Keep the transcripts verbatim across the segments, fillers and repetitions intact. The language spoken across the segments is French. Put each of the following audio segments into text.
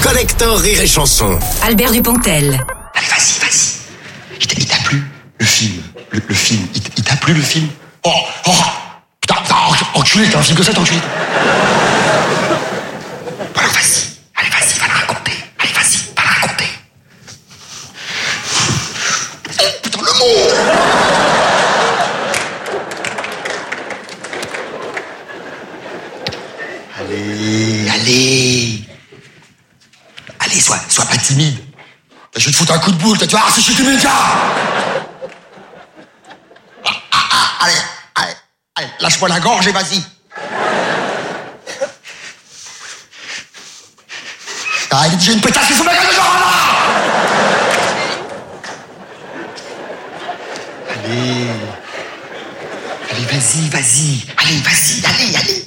Collector Rire et Chanson. Albert Dupontel. Allez, vas-y, vas-y. Il t'a, il t'a plu, le film le, le film, il, il t'a plu, le film Oh, oh, putain, putain, enculé, t'as un film que ça, t'es enculé. Bon, alors, vas-y. Allez, vas-y, va le raconter. Allez, vas-y, va le raconter. Oh, putain, le mot Allez, allez. Allez, sois, sois pas timide. Je vais te foutre un coup de boule, tu vas voir si je suis timide, gars. Ah, ah, ah, allez, allez, allez, lâche-moi la gorge et vas-y. Ah, il est déjà une pétasse qui se met comme genre là. Allez. Allez, vas-y, vas-y. Allez, vas-y, allez, allez.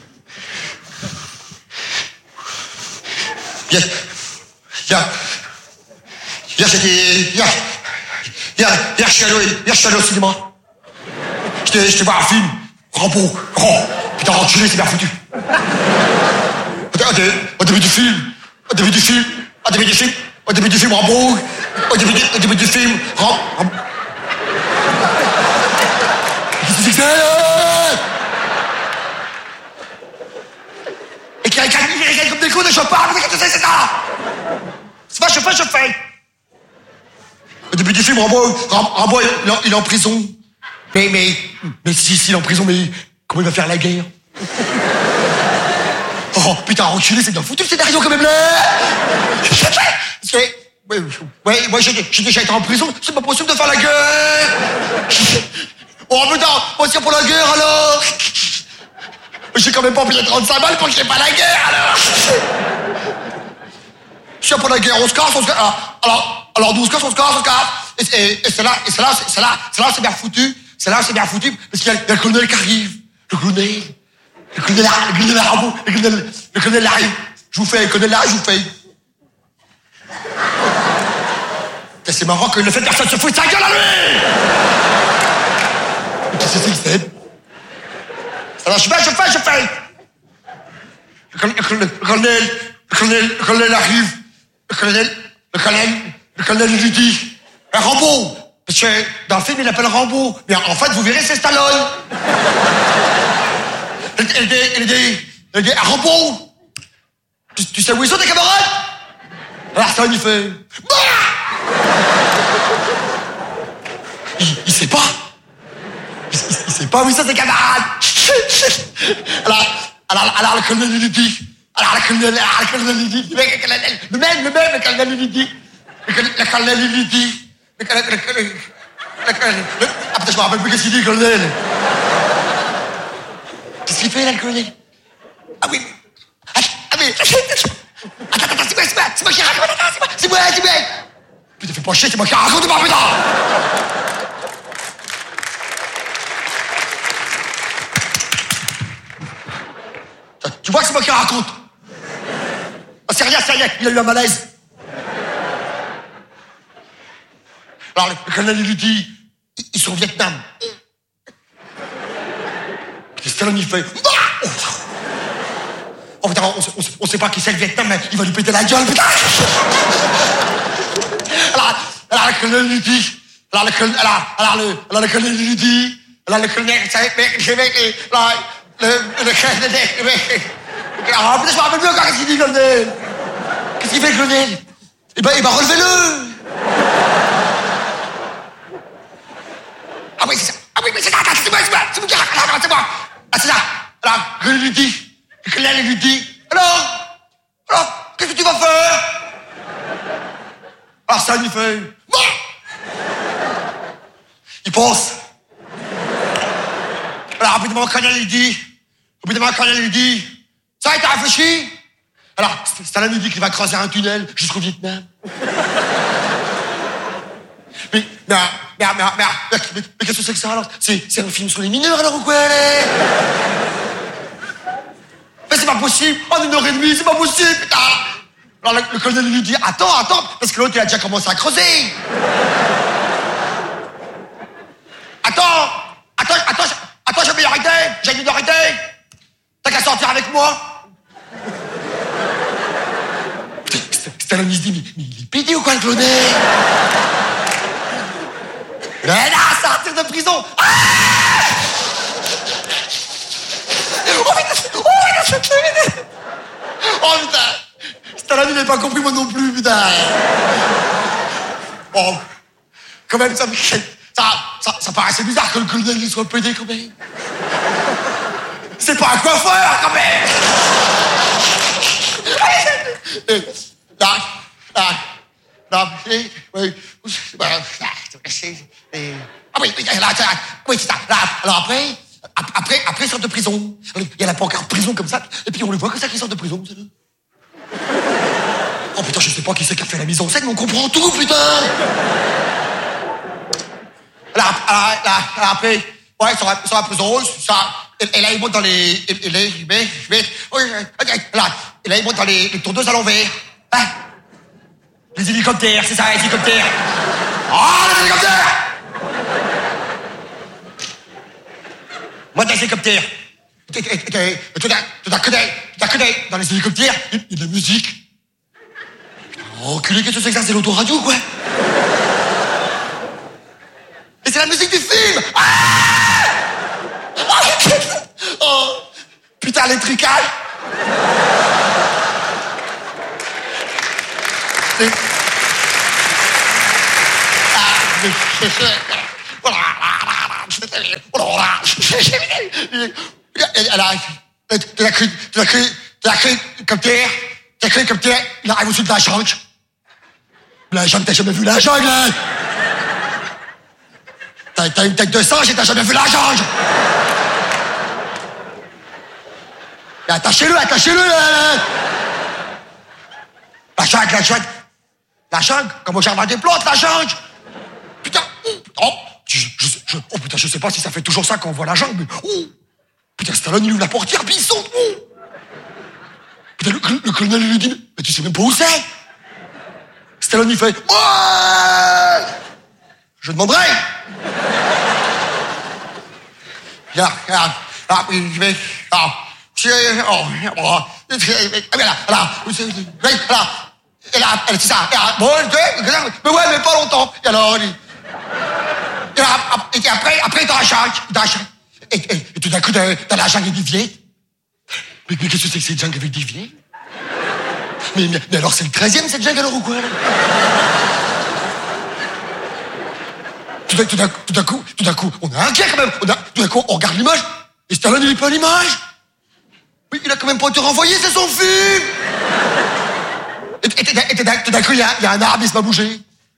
Viens. Viens. Hier, j'étais... Hier... Hier, hier, je suis allé, hier, je suis allé au cinéma. J'étais, j'étais voir un film. Rambo. Oh, putain, enculé, c'est bien foutu. Au, dé, au début du film... Au début du film... Au début du film... Au début du film, Rambo. Au début du, au début du film... Ram... Ram... Qu'est-ce que c'est? Et qui regarde, il regarde comme des cons et je parle. Qu'est-ce que c'est, c'est ça? C'est pas je fais, je fais. Au début du film, Rambo, Rambo il, il est en prison. Mais, mais, mais si, si, il est en prison, mais comment il va faire la guerre? Oh, putain, enculé, c'est bien foutu le scénario quand même là. C'est, ouais, ouais, moi j'ai, j'ai déjà été en prison, c'est pas possible de faire la guerre. Oh putain, moi c'est pour la guerre alors. J'ai quand même pas payé trente-cinq balles pour que j'ai pas la guerre alors. Si pour la guerre, on se casse, on se casse. Alors, alors, alors nous on se casse, on se casse, on se casse. Et, et, et c'est là, et c'est là, c'est là, c'est là, c'est bien foutu. C'est là, c'est bien foutu, parce qu'il y a, il y a le colonel qui arrive. Le colonel. Le colonel, le colonel Rambo, le colonel, le colonel arrive. Je vous fais, le colonel arrive, je vous fais. Et c'est marrant que le fait que personne se fout de sa gueule à lui. Qu'est-ce que c'est que c'est? Alors je fais, je fais, je fais. Le colonel, le colonel, le colonel, le colonel arrive. Le colonel, le colonel, le colonel lui dit, un Rambo. Parce que dans le film, il l'appelle Rambo. Mais en fait, vous verrez, c'est Stallone. Il dit, il dit, il dit, un Rambo. Tu, tu sais où ils sont tes camarades? Alors Stallone, il fait, bah! il, il sait pas. Il, il, il sait pas où ils sont tes camarades. alors, alors, alors, le colonel lui dit, alors, le colonel, alors, le colonel lui dit, le même, le même, le même, le colonel lui dit, le colonel lui dit, le colonel, le colonel, le colonel, ah putain, je me rappelle plus qu'est-ce qu'il dit, le colonel. Qu'est-ce qu'il fait, là, le colonel? Ah oui, ah, ah mais, attends, attends, attends, c'est moi, c'est moi, c'est moi qui raconte, attends, c'est moi, c'est moi, c'est moi. Putain, fais pas chier, c'est moi qui raconte, moi, putain. Tu vois que c'est moi qui raconte. Ah, c'est rien, c'est rien, il a eu un malaise. Alors, le colonel lui dit, ils sont au Vietnam. Et Stallone, il fait, oh putain, on, on, on sait pas qui c'est le Vietnam, mais il va lui péter la gueule, putain. alors, alors, le colonel lui dit, alors, le colonel, alors, alors, le, alors, le colonel lui dit, alors, le colonel, c'est, mais, je vais, alors, le, le colonel, ah, putain, je me rappelle plus encore qu'est-ce qu'il dit, le colonel. Qu'est-ce qu'il fait, le colonel? Eh ben, eh ben, relevez-le. Ah oui, c'est ça. Ah oui, mais c'est ça, c'est moi, c'est moi, c'est moi qui raconte, c'est moi. Ah, c'est ça. Alors, le colonel lui dit, le colonel lui dit, alors, alors, qu'est-ce que tu vas faire? Alors, ça lui fait, bon. Il pense. Alors, rapidement, le colonel lui dit, rapidement, le colonel lui dit, ça, t'as réfléchi? Alors, Stallone lui dit qu'il va creuser un tunnel jusqu'au Vietnam. mais, mais, mais, mais, mais, mais, mais qu'est-ce que c'est que ça, alors? C'est, c'est un film sur les mineurs, alors, ou quoi, allez? Mais c'est pas possible! En une heure et demie, c'est pas possible, putain! Alors, le, le colonel lui dit, attends, attends, parce que l'autre, il a déjà commencé à creuser! Attends! Attends, attends, attends, j'ai une minorité! J'ai une minorité! T'as qu'à sortir avec moi! Stallone, il se dit, mais, mais il est pédé ou quoi, le cloné? Mais là, sortir de prison. Ah oh putain, oh putain, oh putain, Stallone, il n'avait pas compris, moi non plus, putain. Oh, quand même, ça, ça, ça, ça paraissait bizarre que le colonel il soit pédé, quand même. C'est pas un coiffeur, quand même. Là, là, là, oui, bah, ah oui, là, oui, c'est ça. Là, alors après, après, après, ils sortent de prison. Il y a la pancarte prison comme ça, et puis on le voit comme ça qu'ils sortent de prison. Oh putain, je sais pas qui c'est qui a fait la mise en scène, mais on comprend tout, putain. Là, là, là, là après, ouais, ils sont à la prison, ça. Et, et là, ils montent dans les, et, et les, mais, mais, oui, là, et là, ils montent dans les, les tondeuses à l'envers. Hein? Les hélicoptères, c'est ça, les hélicoptères. Oh, les hélicoptères! Moi, dans les hélicoptères. Tu t'as que des, tu que des, dans les hélicoptères, il y a de la musique. Oh, culé, qu'est-ce que c'est que ça? C'est l'autoradio, quoi. Et c'est la musique du film! Ah! Oh, putain, les tricailles! C'est... Elle a... Tu l'as cru, tu l'as cru, tu l'as cru comme terre, tu l'as cru comme terre, il arrive au-dessus de la jungle. La jungle, t'as jamais vu la jungle, hein? T'as, t'as une tête de singe et t'as jamais vu la jungle! Attachez-le, attachez-le, là! La jungle, la jungle! La jungle, comme au jardin des plantes, la jungle! Putain! Oh! Je, je, je, oh putain, je sais pas si ça fait toujours ça quand on voit la jungle, mais... Oh! Putain, Stallone, il ouvre la portière, puis il saute! Oh! Putain, le, le colonel lui dit, mais tu sais même pas où c'est! Stallone, il fait... Ouais! Je demanderai! Là, là, là, je vais... Là, je vais... Oh, oh, ah, là, là, là, et là, c'est ça, et là, bon, mais ouais, mais pas longtemps, et alors, et, là, et après, après, dans la jungle, dans la jungle, et, et, et tout d'un coup, dans, dans la jungle, il y a des vieilles. Mais, mais qu'est-ce que c'est que cette jungle avec des vieilles? mais, mais, mais alors, c'est le treizième, cette jungle, alors, ou quoi, là? Tout d'un, tout, d'un, tout d'un coup, tout d'un coup, on a un gars, quand même, on a, tout d'un coup, on regarde l'image, et Stallone, il est pas à l'image. Oui, il a quand même pas été renvoyé, c'est son film. Et, et, et, et tout d'un coup, il y, y a un arbre, il se va bouger.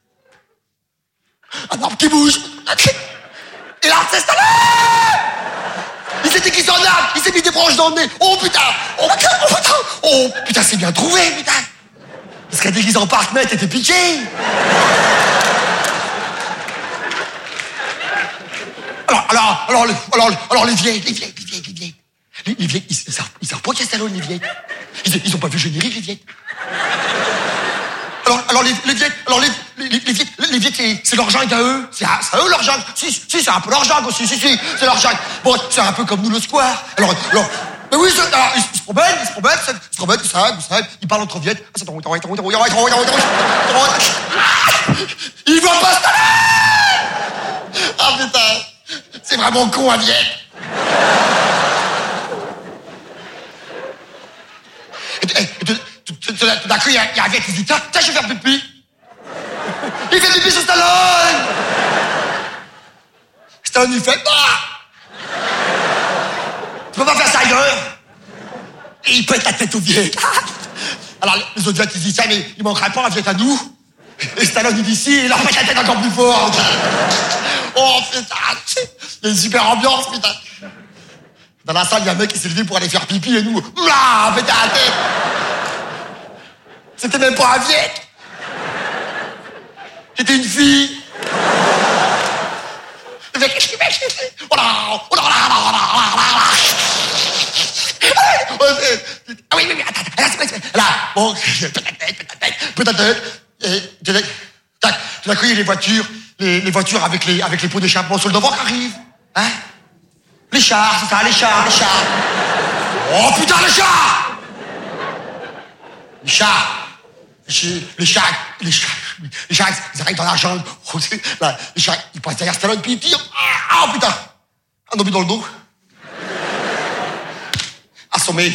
Un arbre qui bouge. Et l'arbre, c'est Stallone. Il s'est déguisé en arbre, il s'est mis des branches dans le nez. Oh putain, oh putain, oh putain, oh putain, c'est bien trouvé, putain. Il serait déguisé en parc-mètre, t'étais piqué. Alors, alors, alors, alors, alors, les vieilles, les vieilles, les vieilles, les vieilles. Les, les vieilles, ils, ils, savent, ils savent pas qu'il y a Stallone, les vieilles. Ils, ils ont pas vu le générique, les vieilles. Alors, alors les, les vieilles, alors les, les, les vieilles, les vieilles, c'est, c'est leur jungle à eux. C'est à, c'est à eux leur jungle. Si, si, c'est un peu leur jungle aussi, si, si, c'est leur jungle. Bon, c'est un peu comme nous le square. Alors, alors, mais oui, c'est, alors, ils se promènent, ils se promènent, ils se promènent, ils savent, ils savent, ils parlent entre vieilles. Ils voient pas Stallone! Ah putain, c'est vraiment con, un vieille. Tout d'un coup, il y a un gars qui se dit, tiens, tiens, je vais faire pipi. Il fait pipi sur Stallone. Stallone, il fait, bah, tu peux pas faire ça ailleurs. Et il pète la tête au vieil. Alors, les autres gars, ils disent, ça, mais il manquerait pas un vieil à nous. Et Stallone, il dit, si, il leur pète la tête encore plus fort. Oh, putain, il y a une super ambiance, putain. Dans la salle, il y a un mec qui s'est levé pour aller faire pipi et nous, là, putain, la tête. C'était même pas un vieil. C'était une fille. Oh là, oh là, oh là, oh là, oh là, ah oui, oui, oui, attends, attends, là, bon, peut-être, peut-être, et tout d'un coup, il y a les voitures, les, les voitures avec les, avec les pots d'échappement sur le devant qui arrivent, hein? Les chars, c'est ça, les chars, les chars. Oh putain, les chars! Les chars. J'ai- Les chats, les chats, les chats, ils arrivent dans la jungle. Oh, c'est- là, les chats, ils passent derrière Stallone, puis ils tirent. Ah, oh, putain! Un obus dans le dos. Assommé.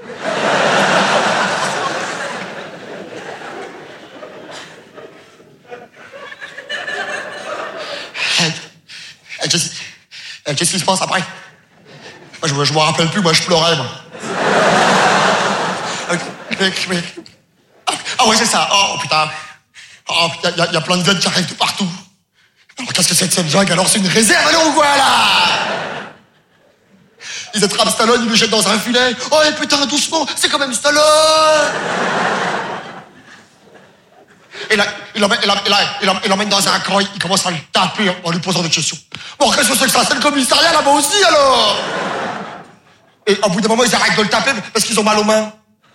Hey, hey, qu'est-ce hey, qu'est-ce qui se passe après? Moi, je, je me rappelle plus, moi, je pleurais, moi. Ah ouais, c'est ça. Oh, putain. Oh, putain, il y, a- y a plein de veines qui arrivent de partout. Alors, qu'est-ce que c'est que cette jungle? Alors, c'est une réserve, alors, ou quoi, là? Ils attrapent Stallone, ils le jettent dans un filet. Oh, et putain, doucement, c'est quand même Stallone! Et là, il l'emmène, il l'emmène- il l'emmène- il l'emmène dans un coin, il commence à le taper en lui posant des questions. Bon, qu'est-ce que c'est que ça? C'est le commissariat là-bas aussi, alors? Et au bout d'un moment, ils arrêtent de le taper parce qu'ils ont mal aux mains.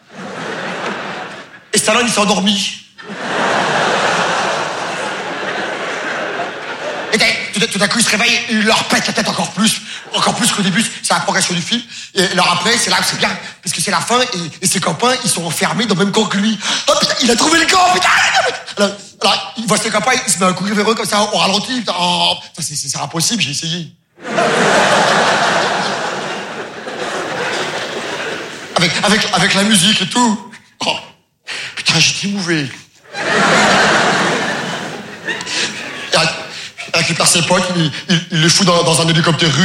Et Stallone, il s'est endormi. Et t'as- tout, d'un- tout d'un coup, il se réveille et il leur pète la tête encore plus. Encore plus qu'au début, c'est la progression du film. Et alors après, c'est là que c'est bien, parce que c'est la fin et, et ses copains, ils sont enfermés dans le même camp que lui. Oh putain, il a trouvé le camp, putain! Alors, alors, il voit ses copains, il se met à courir vers eux comme ça, au ralenti. Putain, oh, putain, c'est, c'est, c'est impossible, j'ai essayé. Avec, avec, avec la musique et tout. Oh, putain, j'étais mauvais. Il récupère ses potes, il, il, il les fout dans, dans un hélicoptère russe.